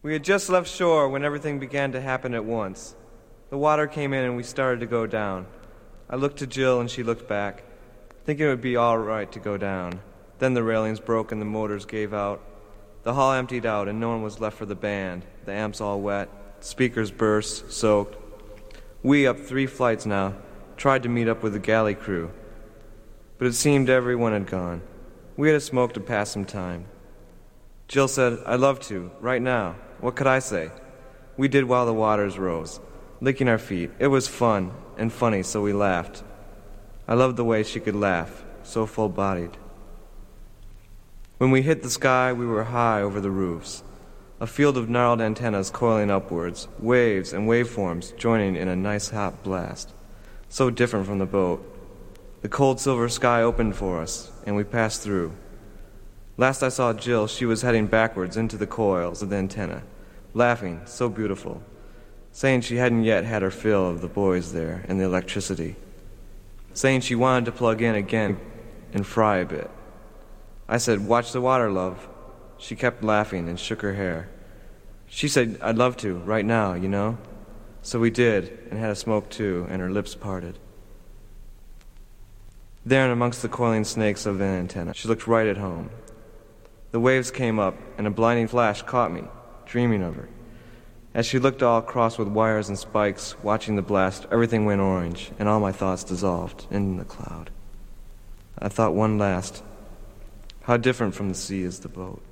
We had just left shore when everything began to happen at once. The water came in and we started to go down. I looked to Jill and she looked back, thinking it would be all right to go down. Then the railings broke and the motors gave out. The hall emptied out and no one was left for the band. The amps all wet, speakers burst, soaked. We, up 3 flights now, tried to meet up with the galley crew, but it seemed everyone had gone. We had a smoke to pass some time. Jill said, "I'd love to, right now." What could I say? We did while the waters rose, licking our feet. It was fun and funny, so we laughed. I loved the way she could laugh, so full-bodied. When we hit the sky, we were high over the roofs, a field of gnarled antennas coiling upwards, waves and waveforms joining in a nice hot blast, so different from the boat. The cold silver sky opened for us, and we passed through. Last I saw Jill, she was heading backwards into the coils of the antenna, laughing, so beautiful, saying she hadn't yet had her fill of the boys there and the electricity, saying she wanted to plug in again and fry a bit. I said, "Watch the water, love." She kept laughing and shook her hair. She said, "I'd love to, right now, you know." So we did, and had a smoke too, and her lips parted. There, and amongst the coiling snakes of the antenna, she looked right at home. The waves came up, and a blinding flash caught me, dreaming of her. As she looked all crossed with wires and spikes, watching the blast, everything went orange, and all my thoughts dissolved in the cloud. I thought one last, how different from the sea is the boat.